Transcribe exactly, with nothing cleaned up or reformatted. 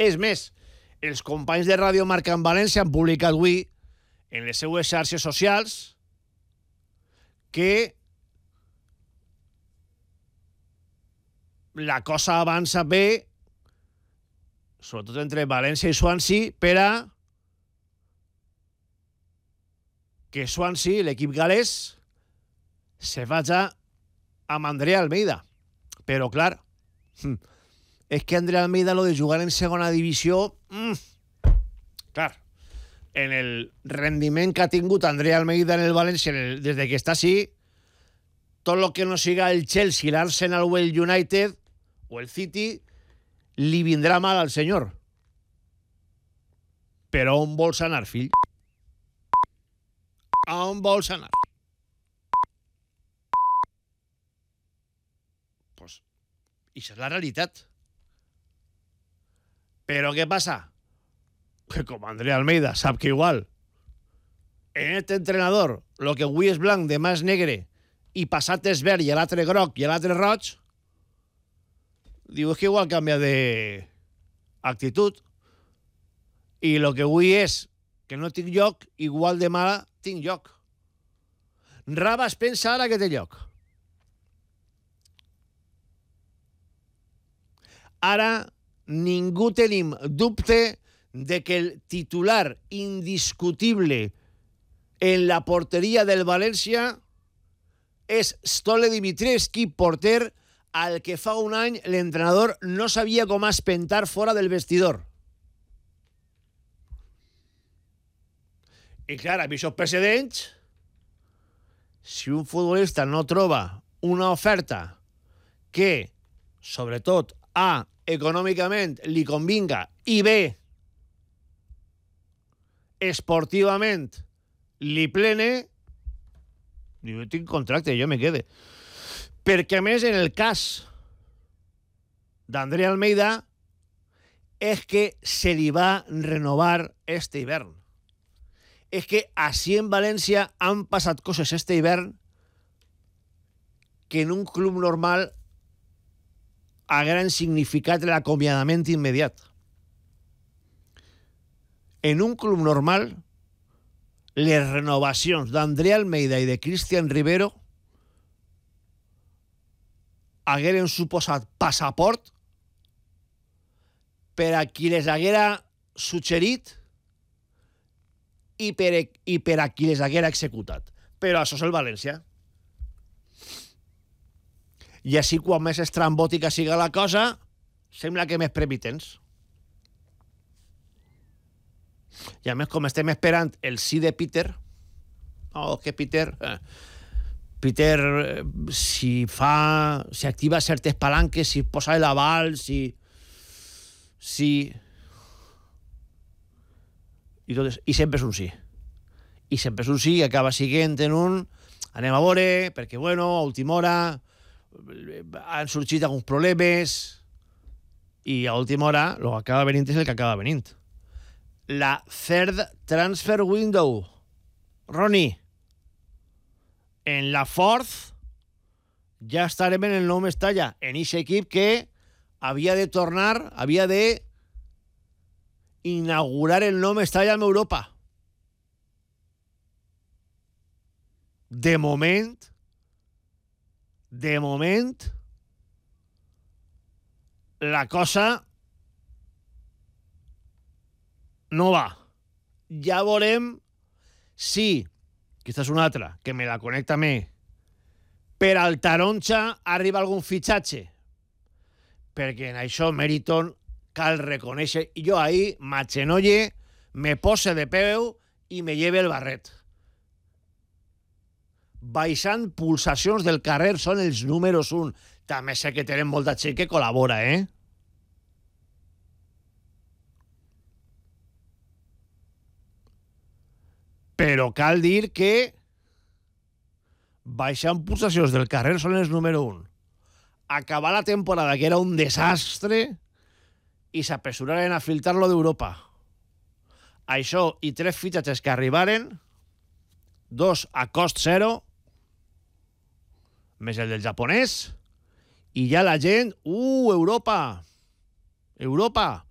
És més, els companys de Ràdio Marca en València han publicat avui en les seues xarxes socials que la cosa avança bé, sobretot entre València i Swansea, per a que Swansea, l'equip galès, se faci amb Andrea Almeida. Però, clar, és que Andrea Almeida, lo de jugar en segona divisió, mmm, clar, en el rendiment que ha tingut Andrea Almeida en el València des de que està així, tot el que no siga el Chelsea, l'Arsenal o el United o el City, li vindrà mal al senyor. Però on vols anar, fill? A on vols anar? Pues, això és la realitat. Però què passa? Que com Andrea Almeida sap que igual en este entrenador lo que avui és blanc, demà és negre i passat és verd i l'altre groc i l'altre roig, diu, és que igual canvia de actitud i lo que avui és que no tinc lloc, igual demà tinc lloc. Rabas pensa ara que té lloc. Ara ningú tenim dubte de que el titular indiscutible en la porteria del València és Stole Dimitrievski, porter al que fa un any l'entrenador no sabia com espentar fora del vestidor. I clar, amb aquests precedents, si un futbolista no troba una oferta que, sobretot, A, econòmicament li convinga i B, esportivament li plene, diu, jo tinc contracte, jo me quede. Perquè, a més, en el cas d'Andrea Almeida, és que se li va renovar este hivern. És que així en València han passat coses este hivern que en un club normal hagueren significat l'acomiadament immediat. En un club normal, les renovacions d'Andrea Almeida i de Cristian Rivero hagueren suposat passaport per a qui les haguera suggerit i per, i per a qui les haguera executat. Però això és el València. I així, quan més estrambòtica siga la cosa, sembla que més premitents. I a més, com estem esperant el sí de Peter, no, que Peter... Eh, Peter, eh, si fa... Si activa certes palanques, si posa l'aval, si... Si... I, tot és, I sempre és un sí. I sempre és un sí, acaba siguent en un... Anem a veure, perquè, bueno, a última hora han sorgit alguns problemes i a última hora el que acaba venint és el que acaba venint. La third transfer window. Ronnie, en la fourth ja estarem en el nou Mestalla, en aquest equip que havia de tornar, havia de inaugurar el nou Mestalla en Europa. De moment, de moment, la cosa no va. Ja veurem si, aquesta és una altra, que me la connecta a mi, per al taronja arriba algun fitxatge. Perquè en això Meriton cal reconèixer, i jo ahí m'aixenolle, me pose de peu i me lleve el barret. Baixant pulsacions del carrer són els números un. També sé que tenen molta gent que col·labora, eh? Però cal dir que baixant pulsacions del carrer són els número un. Acabar la temporada, que era un desastre, i s'apressuraren a filtrar-lo d'Europa. Això i tres fitxatges que arribaren, dos a cost zero, més el del japonès, i ja la gent, uh, Europa, Europa,